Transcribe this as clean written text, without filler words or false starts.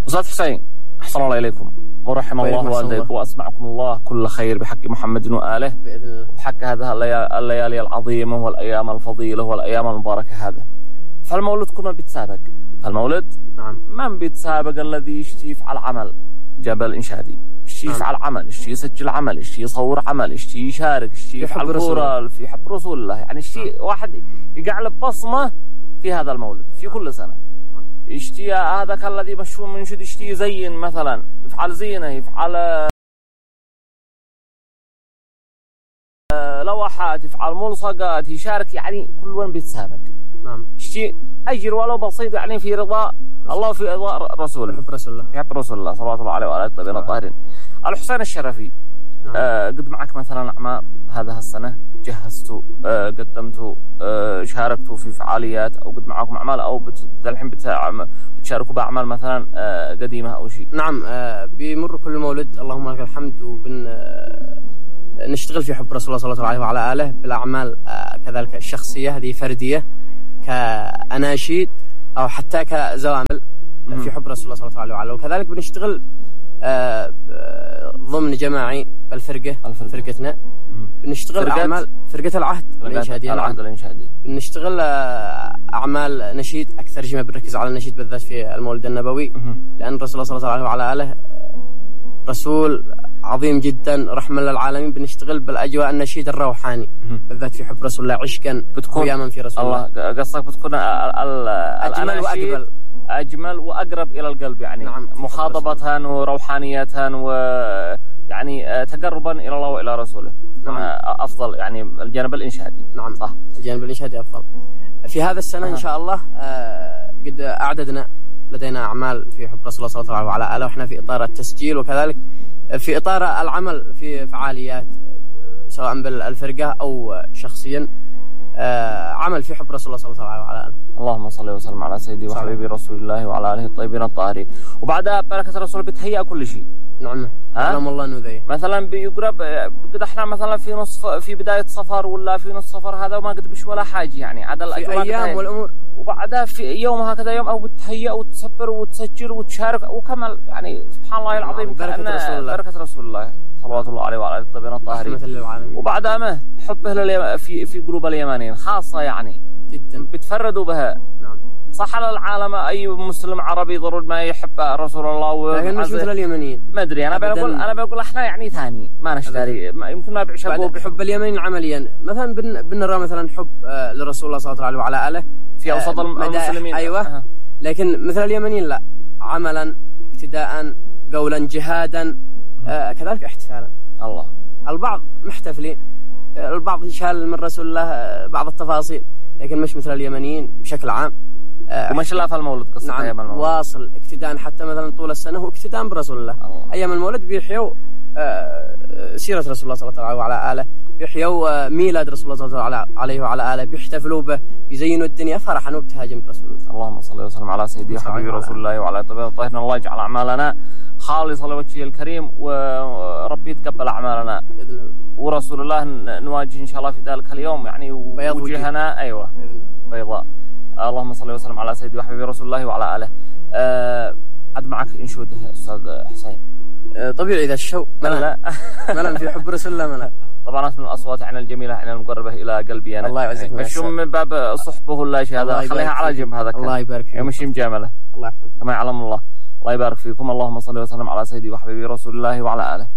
أستاذ حسين أحسن الله إليكم ورحم الله والديكم وأسمعكم الله كل خير بحق محمد وآله بإذن الله. بحق هذه الليالي العظيمة والأيام الفضيلة والأيام المباركة هذا. فالمولد كل ما بيتسابق، فالمولد نعم من بيتسابق الذي يشتي يفعل عمل جبل إنشادي، يشتي يفعل عمل، يشتي يسجل عمل، يشتي يصور عمل، يشتي يشارك، يشتي يفعل كورة في حب رسول الله، يعني يشتي واحد يقعل بصمة في هذا المولد في كل سنة. يشتي هذاك الذي مشهور منشد يشتي يزين مثلا، يفعل زينة، يفعل لوحات، يفعل ملصقات، يشارك، يعني كل وين بيتسابق. نعم. يشتي أجر ولو بسيط يعني في رضا الله وفي رضا رسوله. يحب رسول الله. يحب رسول الله صلى الله عليه وآله الطيبين الطاهرين. الحسين الشرفي نعم. قد معك مثلا أعمال هذا السنة جهزتوا، قدمتوا، شاركتوا في فعاليات، أو قد معكم أعمال، أو الحين بتشاركوا بأعمال مثلا قديمة أو شيء؟ نعم. بيمر كل مولد اللهم لك الحمد، نشتغل في حب رسول الله صلى الله عليه وعلى آله بالأعمال كذلك الشخصية، هذه فردية كأناشيد أو حتى كزوامل في حب رسول الله صلى الله عليه وعلى آله. وكذلك بنشتغل ضمن جماعي بالفرقة فرقتنا، بنشتغل أعمال فرقة العهد الإنشادي. العهد الإنشادي بنشتغل أعمال نشيد، أكثر شيء بنركز على النشيد بالذات في المولد النبوي، لأن رسول الله صلى الله عليه وعلى آله رسول عظيم جدا رحمة للعالمين. بنشتغل بالأجواء النشيد الروحاني بالذات في حب رسول الله، عشقا وقياما في رسول الله. قصدك بتكون أجمل وأقبل، أجمل وأقرب إلى القلب، يعني نعم، مخاطبة وروحانية ويعني تقربا إلى الله وإلى رسوله. نعم. أفضل يعني الجانب الإنشادي. نعم صح، الجانب الإنشادي أفضل. في هذا السنة إن شاء الله قد أعددنا لدينا أعمال في حب رسول الله صلى الله عليه وآله، وإحنا في إطار التسجيل وكذلك في إطار العمل في فعاليات سواء بالفرقة أو شخصيا، عمل في حب رسول الله صلى الله عليه وآله. اللهم صل وسلم على سيدي وحبيبي رسول الله وعلى آله الطيبين الطاهرين. وبعدها بركة الرسول بتهيأ كل شيء. نعم. اللهم الله نذيه. مثلا بيقرب قد احنا مثلا في بداية صفر ولا في نص صفر، هذا ما قد بش ولا حاجة، يعني عدا الأجواء في أيام والأمور. وبعدها في يوم هكذا يوم أو بتهيأ وتسبر وتسجل وتشارك وكمل، يعني سبحان الله العظيم. بركة رسول الله. بركة رسول الله صلوات الله عليه وعلى الطيبين الطاهرين. وبعدها ما حبه في قلوب اليمانيين خاصة، يعني جدا بتفردوا بها. نعم. صح على العالم أي مسلم عربي ضروري ما يحب رسول الله، لكن مش مثل اليمانيين. ما أدري، أنا بقول إحنا يعني ثاني ما نشتري، يمكن ما بيعشقوا بحب اليمانيين عمليا. مثلا بنرى مثلا حب لرسول الله صلى الله عليه وعلى آله في أوسط المسلمين. أيوة. لكن مثل اليمانيين لا، عملا، اقتداء، قولا، جهادا، كذلك احتفالا. الله. البعض محتفلين، البعض يشال من رسول الله بعض التفاصيل، لكن مش مثل اليمنيين بشكل عام. ومش لا في المولد قصة. نعم. أيام المولد واصل اقتداء حتى مثلا طول السنة هو اقتداء برسول الله. أيام المولد بيحيوا سيرة رسول الله صلى الله عليه وعلى آله، بيحيوا ميلاد رسول الله صلى الله عليه وعلى آله، بيحتفلوا به، بيزينوا الدنيا فرحا وابتهاجا برسول الله. اللهم صل وسلم على سيدي وحبيبي رسول الله وعلى طيبين الطاهرين. الله يجعل أعمالنا خالصة لوجهه الكريم، وربي يتقبل أعمالنا بإذن الله. ورسول الله نواجه إن شاء الله في ذلك اليوم، يعني وجهنا أيوة بيضاء. اللهم صل وسلم على سيدي وحبيبي رسول الله وعلى آله. عد معك إنشود أستاذ حسين. طبيعي ذا الشو ملل في حب رسول الله ملل. طبعا من الأصوات عن الجميلة عن المقربة إلى قلبي أنا. الله يعزك. مش من باب صحبه ولا شيء، هذا خليها على جنب. هذا الله يبارك فيك. مش مجاملة. الله يحفظك. كما يعلم الله. الله يبارك فيكم. اللهم صل وسلم على سيدي وحبيبي رسول الله وعلى آله.